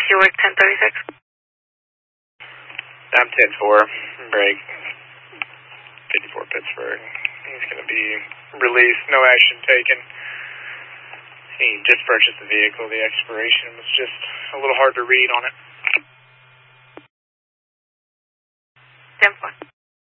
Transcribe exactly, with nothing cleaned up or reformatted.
you work ten thirty-six. I'm ten four, break, fifty-four Pittsburgh. He's going to be released, no action taken. He just purchased the vehicle. The expiration was just a little hard to read on it. ten four.